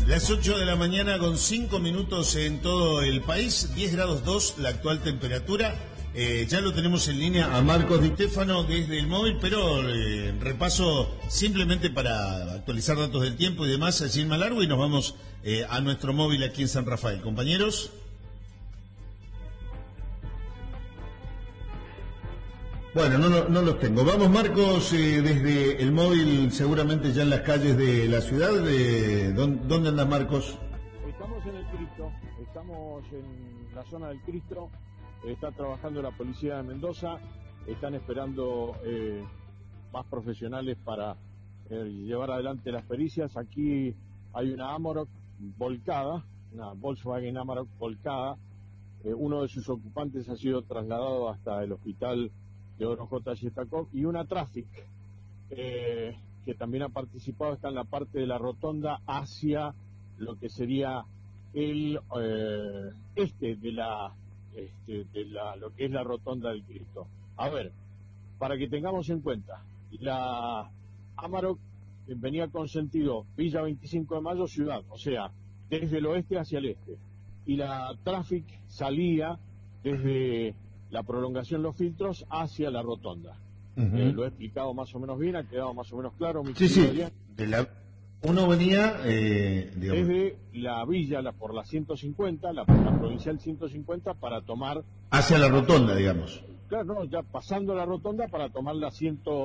Las 8 de la mañana con 5 minutos en todo el país, 10 grados 2 la actual temperatura. Ya lo tenemos en línea a Marcos Di Stefano desde el móvil, pero repaso simplemente para actualizar datos del tiempo y demás, sin más largo, y nos vamos a nuestro móvil aquí en San Rafael. Compañeros. Bueno, no los tengo. Vamos, Marcos, desde el móvil, seguramente ya en las calles de la ciudad. ¿Dónde anda Marcos? Estamos en el Cristo, estamos en la zona del Cristo, está trabajando la policía de Mendoza, están esperando más profesionales para llevar adelante las pericias. Aquí hay una Amarok volcada, una Volkswagen Amarok volcada. Uno de sus ocupantes ha sido trasladado hasta el hospital Teodoro J. Shetakov, y una Traffic que también ha participado, está en la parte de la rotonda hacia lo que sería el lo que es la rotonda del Cristo. A ver, para que tengamos en cuenta, la Amarok venía con sentido Villa 25 de Mayo, ciudad, o sea, desde el oeste hacia el este, y la Traffic salía desde la prolongación Los Filtros hacia la rotonda. Lo he explicado más o menos bien, ha quedado más o menos claro. Sí. Uno venía desde la villa, por la 150, la provincial 150, para tomar hacia la rotonda, digamos. Claro, no, ya pasando la rotonda para tomar la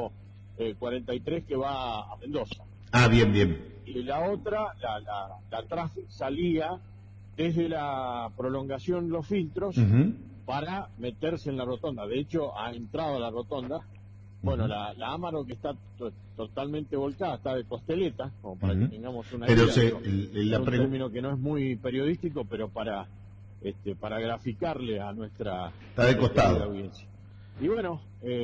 143 que va a Mendoza. Ah, bien. Y la otra, la Traffic, salía desde la prolongación Los Filtros para meterse en la rotonda. De hecho, ha entrado a la rotonda. Bueno, la Amarok que está totalmente volcada, está de costeleta, como para que tengamos una idea. Un término que no es muy periodístico, pero para graficarle a nuestra está de costado audiencia. Y bueno,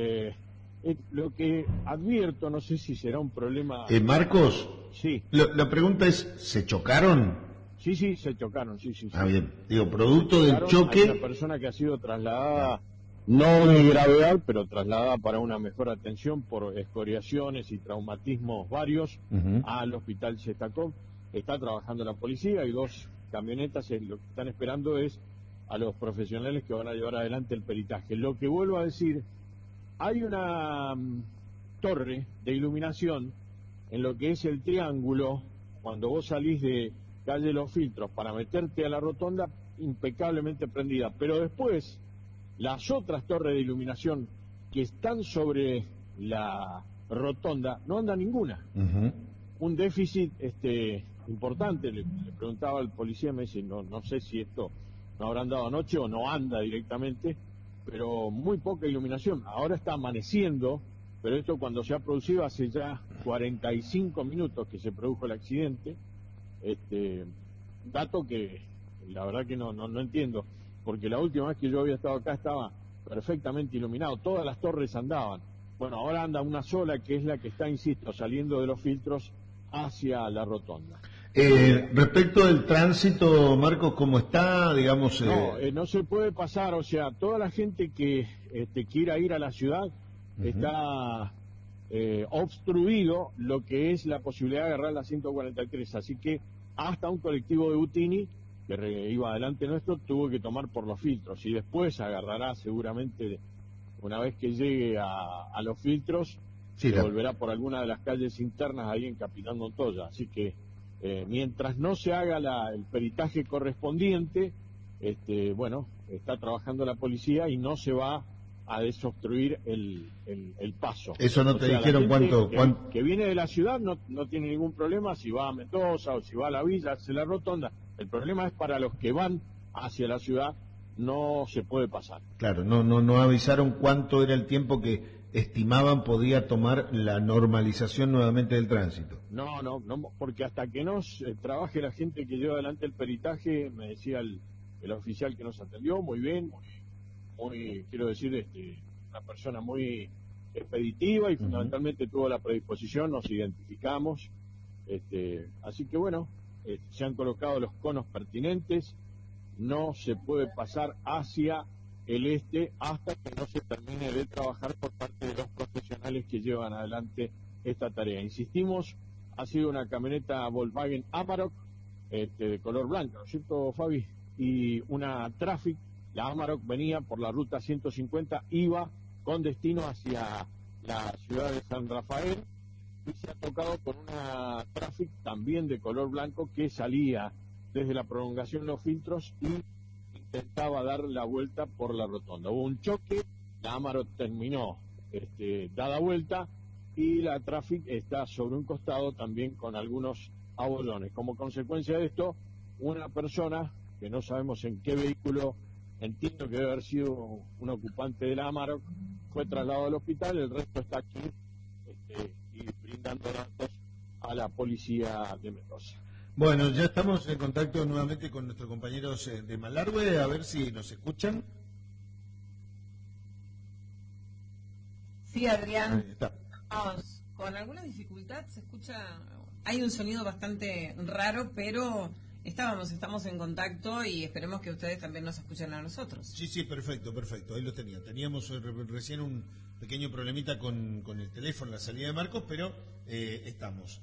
lo que advierto, no sé si será un problema. Marcos, sí. La pregunta es, ¿se chocaron? Sí, se chocaron, sí. Ah, bien. Digo, producto del choque. Hay una persona que ha sido trasladada, no de gravedad, pero trasladada para una mejor atención por escoriaciones y traumatismos varios al hospital Shetakov. Está trabajando la policía y 2 camionetas. Lo que están esperando es a los profesionales que van a llevar adelante el peritaje. Lo que vuelvo a decir, hay una torre de iluminación en lo que es el triángulo, cuando vos salís de calle Los Filtros para meterte a la rotonda, impecablemente prendida, pero después las otras torres de iluminación que están sobre la rotonda no anda ninguna. Un déficit importante. Le preguntaba al policía, me dice, no sé si esto no habrán dado anoche o no anda directamente, pero muy poca iluminación. Ahora está amaneciendo, pero esto cuando se ha producido hace ya 45 minutos que se produjo el accidente. Dato que la verdad que no entiendo, porque la última vez que yo había estado acá estaba perfectamente iluminado, todas las torres andaban. Bueno, ahora anda una sola, que es la que está, insisto, saliendo de Los Filtros hacia la rotonda. Respecto del tránsito, Marcos, ¿cómo está? Digamos, no se puede pasar, o sea, toda la gente que quiera ir a la ciudad está obstruido lo que es la posibilidad de agarrar la 143, así que hasta un colectivo de Utini que iba adelante nuestro tuvo que tomar por Los Filtros, y después agarrará seguramente, una vez que llegue a Los Filtros, se volverá por alguna de las calles internas ahí en Capitán Montoya. Así que mientras no se haga el peritaje correspondiente, está trabajando la policía y no se va a desobstruir el paso. Eso no te dijeron cuánto que viene de la ciudad no tiene ningún problema si va a Mendoza o si va a la villa, hacia la rotonda. El problema es para los que van hacia la ciudad, no se puede pasar. Claro, no avisaron cuánto era el tiempo que estimaban podía tomar la normalización nuevamente del tránsito. No, porque hasta que no trabaje la gente que lleva adelante el peritaje, me decía el oficial que nos atendió, muy bien, muy quiero decir, una persona muy expeditiva y fundamentalmente tuvo la predisposición, nos identificamos, así que bueno, se han colocado los conos pertinentes, no se puede pasar hacia el este hasta que no se termine de trabajar por parte de los profesionales que llevan adelante esta tarea. Insistimos, ha sido una camioneta Volkswagen Amarok de color blanco, ¿no es cierto, Fabi? Y una Traffic, la Amarok, venía por la ruta 150, iba con destino hacia la ciudad de San Rafael, y se ha tocado con una Traffic también de color blanco que salía desde la prolongación Los Filtros y intentaba dar la vuelta por la rotonda. Hubo un choque, la Amarok terminó dada vuelta, y la Traffic está sobre un costado también con algunos abollones. Como consecuencia de esto, una persona, que no sabemos en qué vehículo, entiendo que debe haber sido un ocupante de la Amarok, fue trasladado al hospital. El resto está aquí y brindando datos a la policía de Mendoza. Bueno, ya estamos en contacto nuevamente con nuestros compañeros de Malargüe, a ver si nos escuchan. Sí, Adrián. Ahí está. Vamos, con alguna dificultad se escucha, hay un sonido bastante raro, pero estamos en contacto y esperemos que ustedes también nos escuchen a nosotros. Sí, perfecto, ahí lo tenía. Teníamos recién un pequeño problemita con el teléfono, la salida de Marcos, pero estamos.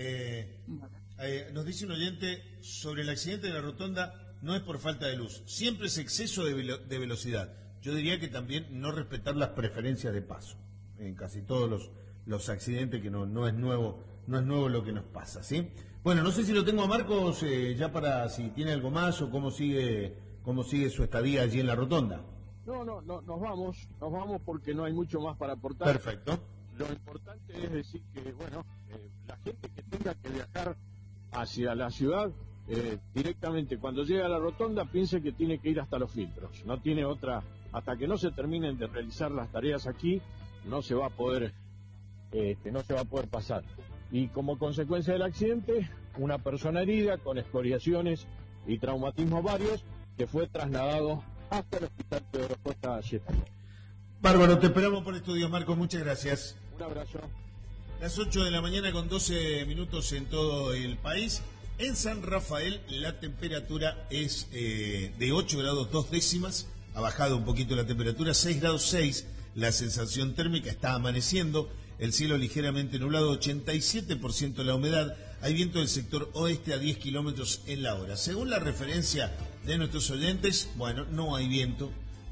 Nos dice un oyente sobre el accidente de la rotonda, no es por falta de luz, siempre es exceso de velocidad. Yo diría que también no respetar las preferencias de paso en casi todos los accidentes, que no es nuevo lo que nos pasa, ¿sí? Bueno, no sé si lo tengo a Marcos ya para si tiene algo más o cómo sigue su estadía allí en la rotonda. No, nos vamos porque no hay mucho más para aportar. Perfecto. Lo importante es decir que, bueno, la gente que tenga que viajar hacia la ciudad, directamente cuando llega a la rotonda piense que tiene que ir hasta Los Filtros, no tiene otra, hasta que no se terminen de realizar las tareas aquí, no se va a poder pasar. Y como consecuencia del accidente, una persona herida con escoriaciones y traumatismos varios, que fue trasladado hasta el hospital Pedro Costa Yeta. Bárbaro, te esperamos por estudios, Marcos, muchas gracias. Un abrazo. Las 8 de la mañana con 12 minutos en todo el país. En San Rafael la temperatura es de 8 grados 2 décimas, ha bajado un poquito la temperatura, 6 grados 6 la sensación térmica, está amaneciendo, el cielo ligeramente nublado, 87% la humedad, hay viento del sector oeste a 10 kilómetros en la hora. Según la referencia de nuestros oyentes, bueno, no hay viento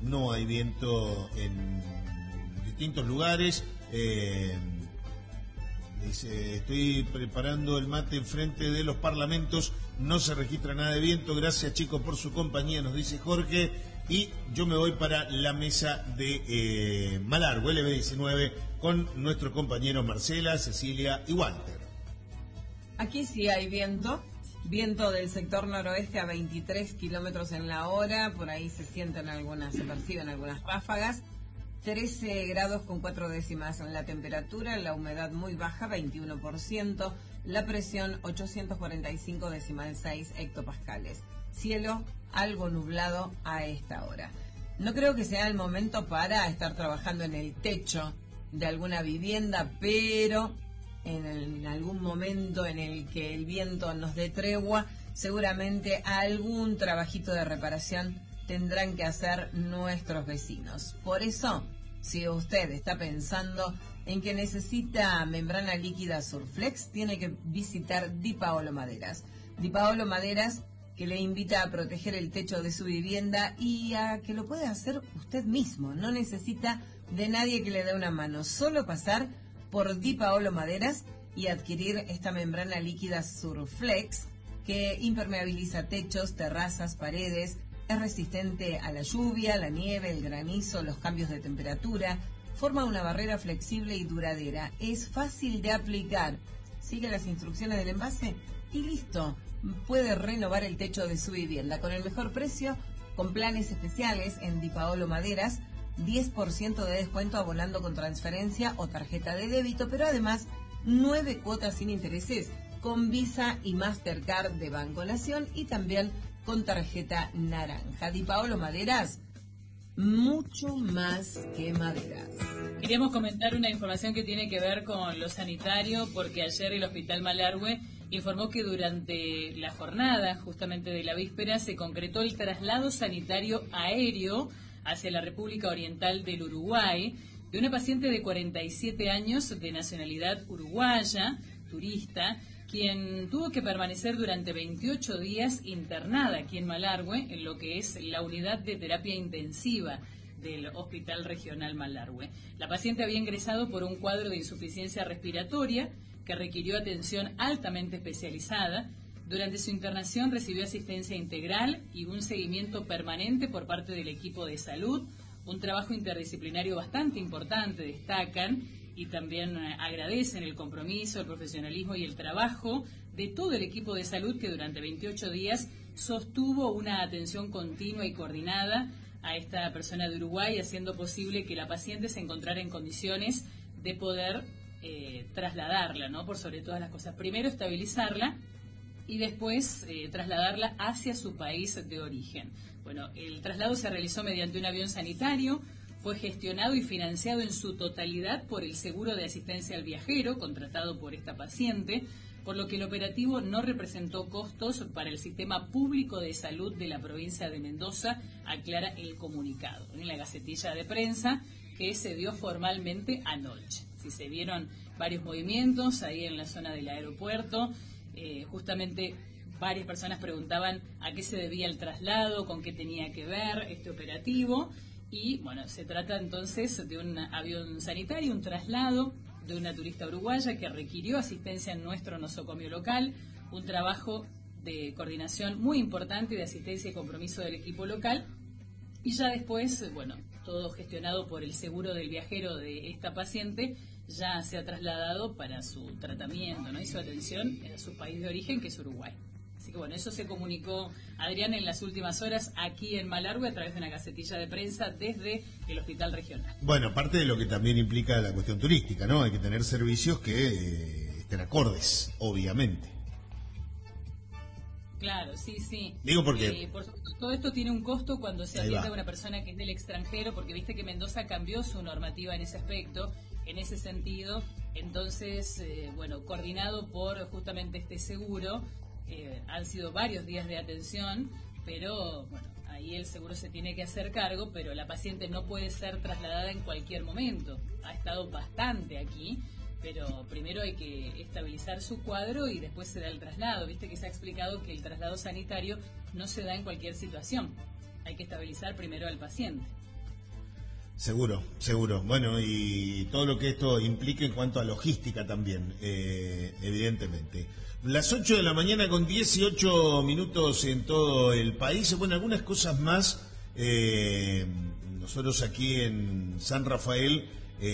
en distintos lugares. Dice, estoy preparando el mate enfrente de los parlamentos, no se registra nada de viento, gracias chicos por su compañía, nos dice Jorge, y yo me voy para la mesa de Malargüe, LB19, con nuestros compañeros Marcela, Cecilia y Walter. Aquí sí hay viento del sector noroeste a 23 kilómetros en la hora, por ahí se perciben algunas ráfagas. 13 grados con 4 décimas en la temperatura, la humedad muy baja, 21%, la presión 845,6 hectopascales. Cielo algo nublado a esta hora. No creo que sea el momento para estar trabajando en el techo de alguna vivienda, pero en algún momento en el que el viento nos dé tregua, seguramente algún trabajito de reparación tendrán que hacer nuestros vecinos. Por eso, si usted está pensando en que necesita membrana líquida Surflex, tiene que visitar Di Paolo Maderas. Di Paolo Maderas, que le invita a proteger el techo de su vivienda y a que lo pueda hacer usted mismo. No necesita de nadie que le dé una mano. Solo pasar por Di Paolo Maderas y adquirir esta membrana líquida Surflex, que impermeabiliza techos, terrazas, paredes. Es resistente a la lluvia, la nieve, el granizo, los cambios de temperatura. Forma una barrera flexible y duradera. Es fácil de aplicar. Sigue las instrucciones del envase y listo. Puede renovar el techo de su vivienda con el mejor precio, con planes especiales en Di Paolo Maderas. 10% de descuento abonando con transferencia o tarjeta de débito, pero además 9 cuotas sin intereses con Visa y Mastercard de Banco Nación y también con tarjeta naranja. Di Paolo Maderas, mucho más que maderas. Queríamos comentar una información que tiene que ver con lo sanitario, porque ayer el Hospital Malargüe informó que durante la jornada, justamente de la víspera, se concretó el traslado sanitario aéreo hacia la República Oriental del Uruguay de una paciente de 47 años de nacionalidad uruguaya, turista, quien tuvo que permanecer durante 28 días internada aquí en Malargüe, en lo que es la unidad de terapia intensiva del Hospital Regional Malargüe. La paciente había ingresado por un cuadro de insuficiencia respiratoria que requirió atención altamente especializada. Durante su internación recibió asistencia integral y un seguimiento permanente por parte del equipo de salud, un trabajo interdisciplinario bastante importante, destacan, y también agradecen el compromiso, el profesionalismo y el trabajo de todo el equipo de salud que durante 28 días sostuvo una atención continua y coordinada a esta persona de Uruguay, haciendo posible que la paciente se encontrara en condiciones de poder trasladarla, ¿no? Por sobre todas las cosas. Primero estabilizarla y después trasladarla hacia su país de origen. Bueno, el traslado se realizó mediante un avión sanitario, fue gestionado y financiado en su totalidad por el seguro de asistencia al viajero contratado por esta paciente, por lo que el operativo no representó costos para el sistema público de salud de la provincia de Mendoza, aclara el comunicado en la Gacetilla de Prensa que se dio formalmente anoche. Si se vieron varios movimientos ahí en la zona del aeropuerto, justamente varias personas preguntaban a qué se debía el traslado, con qué tenía que ver este operativo. Y bueno, se trata entonces de un avión sanitario, un traslado de una turista uruguaya que requirió asistencia en nuestro nosocomio local, un trabajo de coordinación muy importante de asistencia y compromiso del equipo local. Y ya después, bueno, todo gestionado por el seguro del viajero de esta paciente, ya se ha trasladado para su tratamiento, ¿no? Y su atención a su país de origen, que es Uruguay. Así que bueno, eso se comunicó Adrián en las últimas horas aquí en Malargüe a través de una gacetilla de prensa desde el Hospital Regional. Bueno, parte de lo que también implica la cuestión turística, ¿no? Hay que tener servicios que estén acordes, obviamente. Claro, sí, sí. Digo porque... por supuesto, todo esto tiene un costo cuando se atiende a una persona que es del extranjero, porque viste que Mendoza cambió su normativa en ese aspecto, en ese sentido. Entonces, bueno, coordinado por justamente este seguro, han sido varios días de atención, pero bueno, ahí el seguro se tiene que hacer cargo, pero la paciente no puede ser trasladada en cualquier momento. Ha estado bastante aquí, pero primero hay que estabilizar su cuadro y después se da el traslado. Viste que se ha explicado que el traslado sanitario no se da en cualquier situación. Hay que estabilizar primero al paciente. Seguro, seguro. Bueno, y todo lo que esto implica en cuanto a logística también, evidentemente. Las 8 de la mañana con 18 minutos en todo el país. Bueno, algunas cosas más. Nosotros aquí en San Rafael,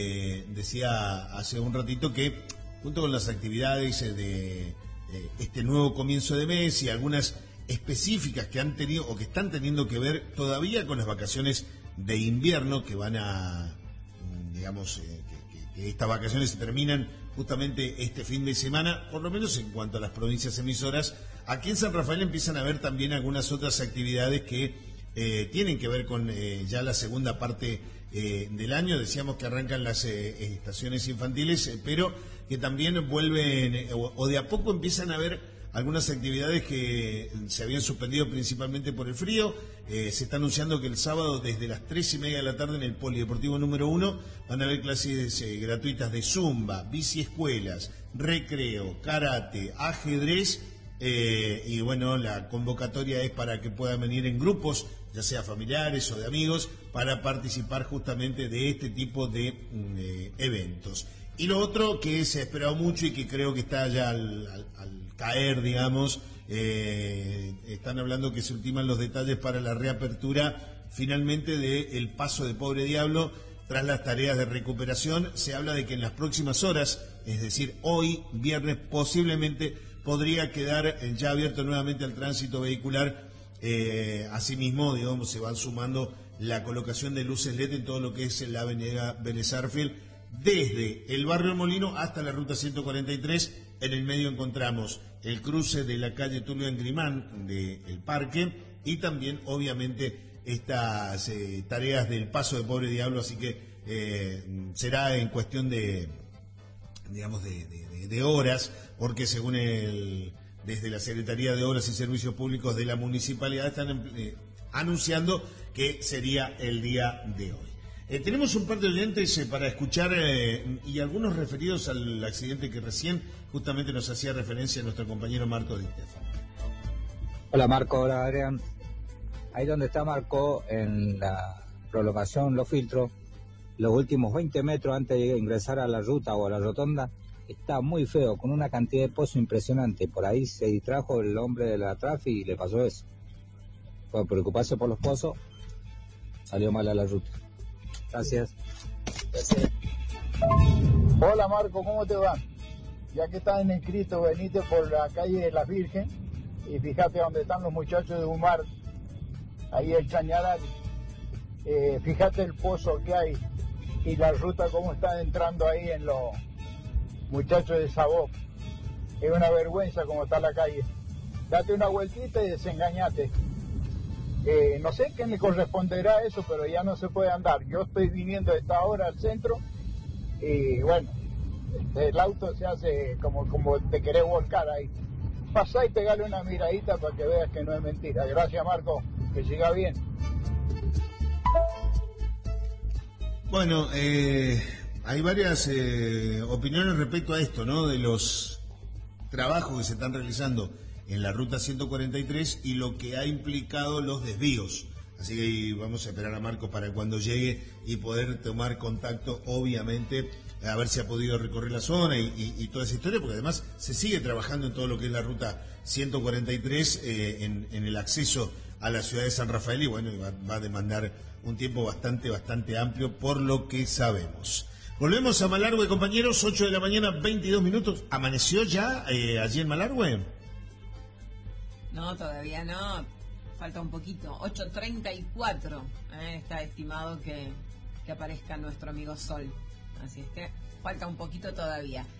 decía hace un ratito que junto con las actividades de este nuevo comienzo de mes y algunas específicas que han tenido o que están teniendo que ver todavía con las vacaciones de invierno que van a, digamos, que estas vacaciones se terminan justamente este fin de semana, por lo menos en cuanto a las provincias emisoras. Aquí en San Rafael empiezan a haber también algunas otras actividades que tienen que ver con ya la segunda parte del año. Decíamos que arrancan las estaciones infantiles, pero que también vuelven o de a poco empiezan a haber algunas actividades que se habían suspendido principalmente por el frío. Se está anunciando que el sábado desde las 3:30 de la tarde en el Polideportivo número 1 van a haber clases gratuitas de zumba, biciescuelas, recreo, karate, ajedrez. Y bueno, la convocatoria es para que puedan venir en grupos, ya sea familiares o de amigos, para participar justamente de este tipo de eventos. Y lo otro que se ha esperado mucho y que creo que está ya al caer, digamos, están hablando que se ultiman los detalles para la reapertura finalmente del Paso de Pobre Diablo tras las tareas de recuperación. Se habla de que en las próximas horas, es decir, hoy, viernes, posiblemente podría quedar ya abierto nuevamente al tránsito vehicular. Asimismo, digamos, se van sumando la colocación de luces LED en todo lo que es la avenida Vélez Sarsfield, desde el barrio Molino hasta la ruta 143. En el medio encontramos el cruce de la calle Tulio Engrimán del Parque y también, obviamente, estas tareas del Paso de Pobre Diablo, así que será en cuestión de, digamos, de horas, porque según desde la Secretaría de Obras y Servicios Públicos de la Municipalidad están anunciando que sería el día de hoy. Tenemos un par de oyentes para escuchar y algunos referidos al accidente que recién justamente nos hacía referencia nuestro compañero Marco Di Stefano. Hola Marco, hola Adrián. Ahí donde está Marco, en la prolongación Los Filtros, los últimos 20 metros antes de ingresar a la ruta o a la rotonda, está muy feo, con una cantidad de pozo impresionante. Por ahí se distrajo el hombre de la tráfico y le pasó eso. Por preocuparse por los pozos, salió mal a la ruta. Gracias. Hola Marco, ¿cómo te va? Ya que estás en el Cristo, venite por la calle de Las Virgen y fíjate donde están los muchachos de Humar, ahí el Chañaral. Fíjate el pozo que hay y la ruta cómo están entrando ahí en los muchachos de Sabó. Es una vergüenza cómo está la calle. Date una vueltita y desengañate. No sé qué me corresponderá eso, pero ya no se puede andar. Yo estoy viniendo a esta hora al centro y bueno, el auto se hace como te querés volcar ahí. Pasá y pegale una miradita para que veas que no es mentira. Gracias Marco, que siga bien. Bueno, hay varias opiniones respecto a esto, ¿no? De los trabajos que se están realizando en la ruta 143 y lo que ha implicado los desvíos. Así que vamos a esperar a Marcos para cuando llegue y poder tomar contacto, obviamente, a ver si ha podido recorrer la zona y toda esa historia, porque además se sigue trabajando en todo lo que es la ruta 143 en el acceso a la ciudad de San Rafael y bueno, va a demandar un tiempo bastante amplio por lo que sabemos. Volvemos a Malargüe, compañeros, 8 de la mañana, 22 minutos. ¿Amaneció ya allí en Malargüe? No, todavía no, falta un poquito, 8:34, está estimado que aparezca nuestro amigo Sol, así es que falta un poquito todavía.